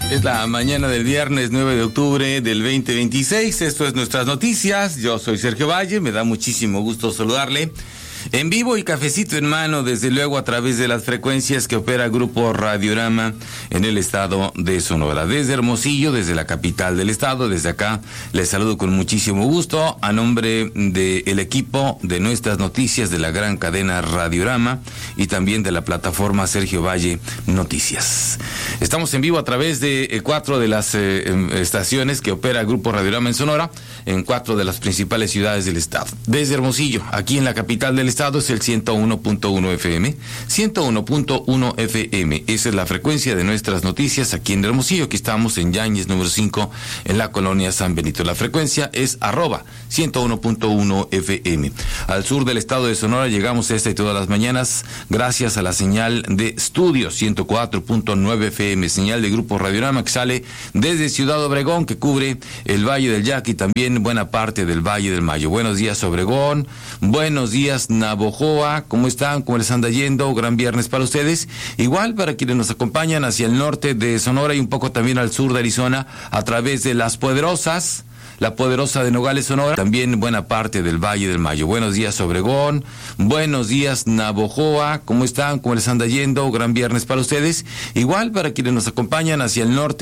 Es la mañana del viernes 9 de octubre del 2026. Esto es Nuestras Noticias. Yo soy Sergio Valle. Me da muchísimo gusto saludarle. En vivo y cafecito en mano, desde luego a través de las frecuencias que opera Grupo Radiorama en el estado de Sonora. Desde Hermosillo, desde la capital del estado, desde acá les saludo con muchísimo gusto a nombre del equipo de Nuestras Noticias de la gran cadena Radiorama y también de la plataforma Sergio Valle Noticias. Estamos en vivo a través de 4 de las estaciones que opera Grupo Radiorama en Sonora, en 4 de las principales ciudades del estado. Desde Hermosillo, aquí en la capital del estado, es el 101.1 FM, 101.1 FM, esa es la frecuencia de Nuestras Noticias aquí en Hermosillo. Aquí estamos en Yáñez número 5, en la colonia San Benito. La frecuencia es @101.1 FM. Al sur del estado de Sonora llegamos esta y todas las mañanas gracias a la señal de estudio 104.9 FM, señal de Grupo Radiorama que sale desde Ciudad Obregón, que cubre el Valle del Yaqui y también buena parte del Valle del Mayo. Buenos días, Obregón. Buenos días, Navojoa, ¿cómo están? ¿Cómo les anda yendo? Gran viernes para ustedes. Igual para quienes nos acompañan hacia el norte de Sonora y un poco también al sur de Arizona a través de Las Poderosas, la Poderosa de Nogales, Sonora, también buena parte del Valle del Mayo. Buenos días, Obregón. Buenos días, Navojoa, ¿cómo están? ¿Cómo les anda yendo? Gran viernes para ustedes. Igual para quienes nos acompañan hacia el norte